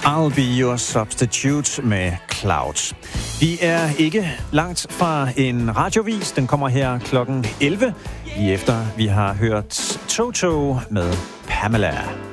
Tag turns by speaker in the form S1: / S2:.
S1: I'll be your substitute med Clouds. Vi er ikke langt fra en radiovis. Den kommer her klokken 11, lige efter vi har hørt Toto med Pamela.